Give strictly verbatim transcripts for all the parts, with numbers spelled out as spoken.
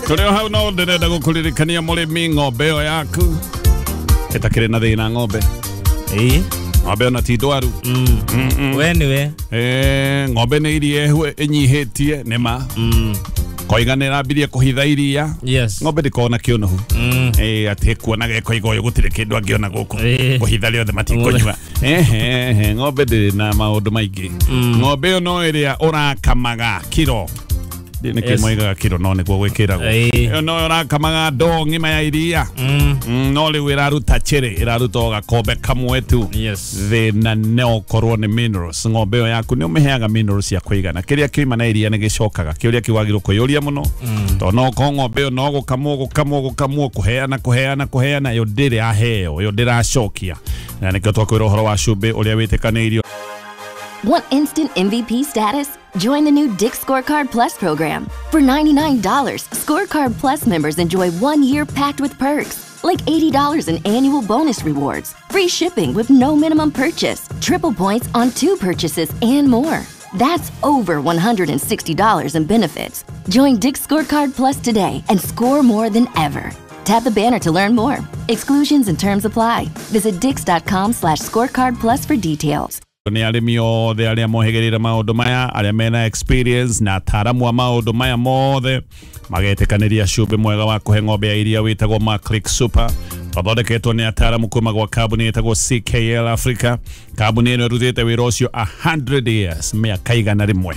Tulio hau no nderenda gukuririkania murimi ng'ombe yo yaku etakire na thina ng'ombe eh ng'ombe na ti ndwaru mm we ni we eh ng'ombe ni irie enyihitie nema mm koiganira mbirie kuhitha iria yes ng'ombe ndikona kionohu mm eh ati kuona geko igoyo gutire kindu angiona guku Eh. kuhitha riothe matikonywa eh eh ng'ombe ndi na maundu maingi ng'ombe yo no iria urakamaga kiro ni kimoiga kiro no niguo gwikiragwo yo no urakamaga ndoo ngima ya iria mm no ri wiraruta chere iraruta gakombe kamwe tu yes thina no korwo ni minerals ng'ombe yo yaku ni umeheaga minerals ya kuigana kiria kiuma na iria ni gicokaga kiuria kiwagirwo kuyuria muno to no ko ng'ombe yo no gukamwo gukamwo gukamwo kuheana kuheana kuheana yo ndiri aheo yo ndiracokia na nikio twakwira uhoro wa cumbi uria witikanirio. Want instant M V P status? Join the new Dick's Scorecard Plus program. For ninety-nine dollars, Scorecard Plus members enjoy one year packed with perks, like eighty dollars in annual bonus rewards, free shipping with no minimum purchase, triple points on two purchases, and more. That's over one hundred sixty dollars in benefits. Join Dick's Scorecard Plus today and score more than ever. Tap the banner to learn more. Exclusions and terms apply. Visit dix.com slash scorecard plus for details. Ni arimi othe aria mohegerera maundu maya aria mena experience na ataramu wa maundu maya mothe magetekaniria cumbi mwega wa kuhe ng'ombe ya iria witagwo Maclick Super wathondeketwo ni ataramu kuma gwa kambuni yetagwo C K L Africa. Kambuni ino irutite wira ucio one hundred years miaka igana rimwe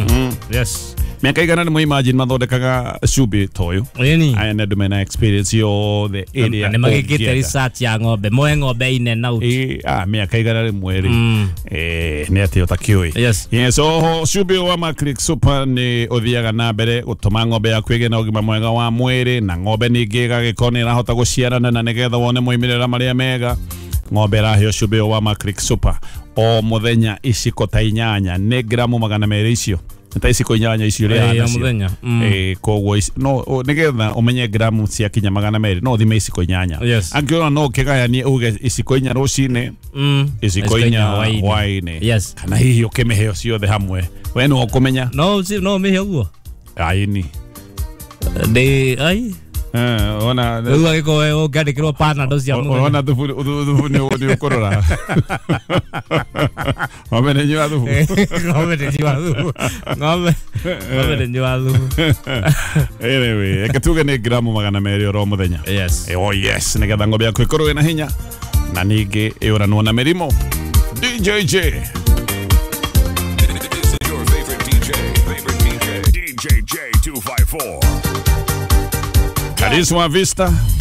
yes miaka igana rimwe imagine mathondekaga cumbi toyo yani aya ndu mena experience yo the area ni magikite research ya ng'ombe moe ng'ombe ine na uti eh ah miaka igana rimwe ri eh ni ati utakioi yes yes so cumbi wa Maclick Super ni uthiaga na mbere gutuma ng'ombe yaku ige na ugima mwega wa mwiri na ng'ombe ningi gagikoni irahota guciarana na nigetha wone moimirira maria mega ng'ombe rahio cumbi wa Maclick Super o muthenya iciko ta inyanya ni gramu magana meri icio ta iciko inyanya icio ria ya muthenya eh kogwo no nigetha umenye gramu cia kinya magana meri no thime iciko inyanya angiona no kigayanie uge iciko inya rucine iciko inya waine yes kana hihi ukimeheo ciothe hamwe we no ukumenya no no mehe uguo aini de ai eh ona uga giko we ukandikirwo panado cia muthenya ona thubu thubu ni ukorora ng'ombe ni nyua thubu ng'ombe ni nyua thubu ng'ombe ng'ombe ni nyua thubu anyway ekatuge ni gramu magana meri oro muthenya yes oh yes nigetha ng'ombe yaku ikorwo ina hinya na ningi iuranwo na mirimo. D J J This is your favorite D J, favorite D J, D J J two five four. Carisma Vista